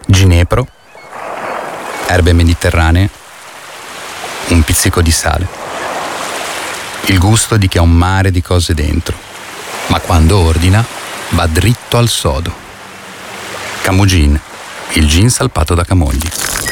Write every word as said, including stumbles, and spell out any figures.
ginepro, erbe mediterranee, un pizzico di sale. Il gusto di chi ha un mare di cose dentro, ma quando ordina va dritto al sodo. Camugin, il gin salpato da Camogli.